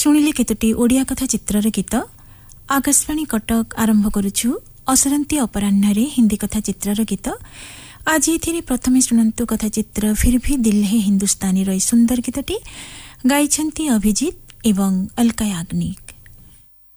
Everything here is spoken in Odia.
ଶୁଣିଲେ କେତୋଟି ଓଡ଼ିଆ କଥା ଚିତ୍ରର ଗୀତ। ଆକାଶବାଣୀ କଟକ ଆରମ୍ଭ କରୁଛୁ ଅସରନ୍ତି ଅପରାହ୍ନରେ ହିନ୍ଦୀ କଥା ଚିତ୍ରର ଗୀତ। ଆଜି ଏଥିରେ ପ୍ରଥମେ ଶୁଣନ୍ତୁ କଥା ଚିତ୍ର ଫିର୍ ଭି ଦିଲ୍ ହେ ହିନ୍ଦୁସ୍ତାନୀର ଏହି ସୁନ୍ଦର ଗୀତଟି ଗାଇଛନ୍ତି ଅଭିଜିତ ଏବଂ ଅଲକା ୟାଗ୍ନିକ।